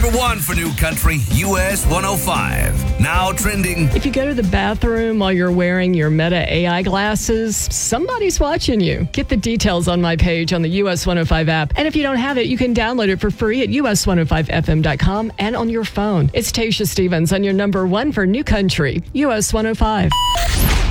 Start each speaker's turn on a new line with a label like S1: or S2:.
S1: Number 1 for New Country, US 105. Now trending.
S2: If you go to the bathroom while you're wearing your Meta AI glasses, somebody's watching you. Get the details on my page on the US 105 app. And if you don't have it, you can download it for free at us105fm.com and on your phone. It's Tasha Stevens on your number 1 for New Country, US 105.